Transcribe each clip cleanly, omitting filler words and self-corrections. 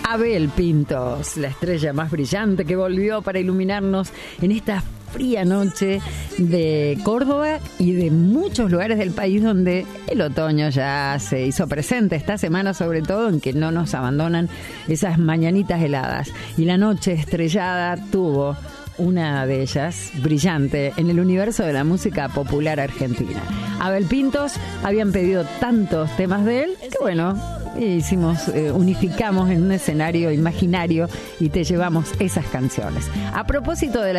Abel Pintos, la estrella más brillante que volvió para iluminarnos en esta fría noche de Córdoba y de muchos lugares del país donde el otoño ya se hizo presente esta semana, sobre todo en que no nos abandonan esas mañanitas heladas. Y la noche estrellada tuvo una de ellas brillante en el universo de la música popular argentina. Abel Pintos, habían pedido tantos temas de él que bueno, unificamos en un escenario imaginario y te llevamos esas canciones. A propósito de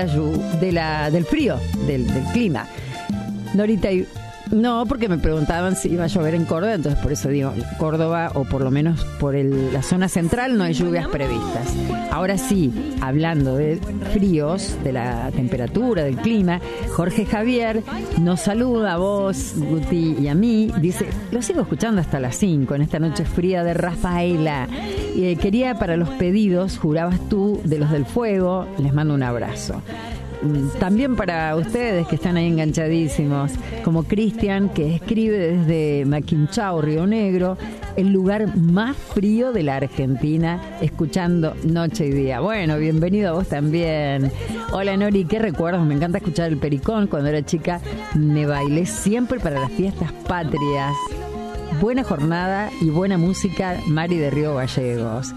del frío, del clima, Norita, no, porque me preguntaban si iba a llover en Córdoba, entonces por eso digo, Córdoba o por lo menos por la zona central no hay lluvias previstas. Ahora sí, hablando de fríos, de la temperatura, del clima, Jorge Javier nos saluda a vos, Guti, y a mí. Dice, lo sigo escuchando hasta las 5 en esta noche fría de Rafaela. Quería para los pedidos, jurabas tú, de los del fuego, les mando un abrazo. También para ustedes que están ahí enganchadísimos, como Cristian, que escribe desde Maquinchao, Río Negro, el lugar más frío de la Argentina, escuchando noche y día. Bueno, bienvenido a vos también. Hola Nori, qué recuerdos, me encanta escuchar el pericón. Cuando era chica me bailé siempre para las fiestas patrias. Buena jornada y buena música, Mari de Río Gallegos.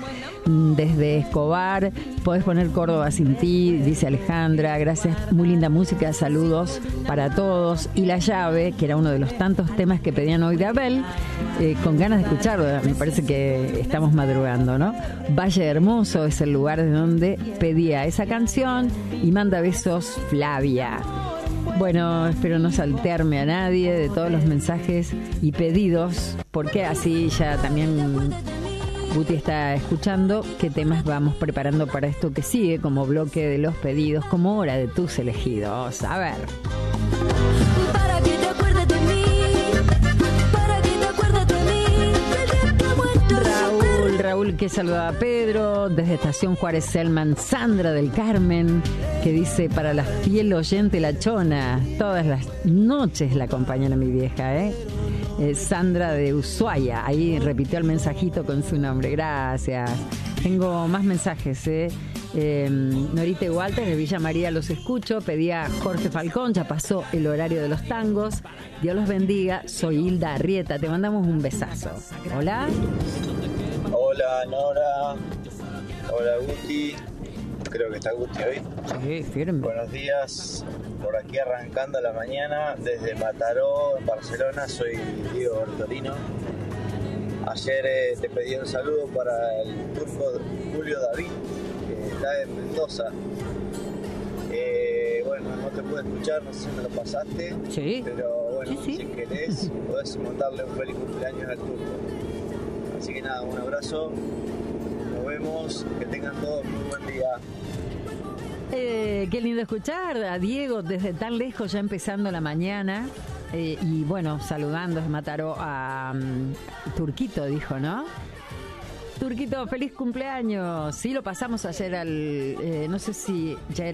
Desde Escobar, podés poner Córdoba sin ti, dice Alejandra, gracias, muy linda música, saludos para todos. Y La Llave, que era uno de los tantos temas que pedían hoy de Abel, con ganas de escucharlo, me parece que estamos madrugando, ¿no? Valle Hermoso es el lugar de donde pedía esa canción y manda besos Flavia. Bueno, espero no saltearme a nadie de todos los mensajes y pedidos, porque así ya también Guti está escuchando qué temas vamos preparando para esto que sigue como bloque de los pedidos, como hora de tus elegidos. A ver. Para que te acuerdes de mí, para que te acuerdes de mí. Raúl que saluda a Pedro, desde Estación Juárez Selman, Sandra del Carmen, que dice, para la fiel oyente La Chona, todas las noches la acompañan a mi vieja, Sandra de Ushuaia, ahí repitió el mensajito con su nombre, gracias. Tengo más mensajes, Norita y Walter de Villa María, los escucho. Pedía Jorge Falcón, ya pasó el horario de los tangos. Dios los bendiga, soy Hilda Arrieta, te mandamos un besazo. Hola. Hola Nora, hola Guti, creo que está Guti hoy. Sí, firme. Buenos días, por aquí arrancando la mañana desde Mataró, en Barcelona. Soy Diego Bertolino. Ayer te pedí un saludo para el turco Julio David, que está en Mendoza. Bueno, no te pude escuchar, no sé si me lo pasaste, sí, pero bueno, sí. Si querés podés mandarle un feliz cumpleaños al turco. Así que nada, un abrazo, nos vemos, que tengan todos un muy buen día. Qué lindo escuchar a Diego desde tan lejos, ya empezando la mañana. Y bueno, saludando desde Mataró a Turquito, dijo, ¿no? Turquito, feliz cumpleaños. Sí, lo pasamos ayer no sé si ya era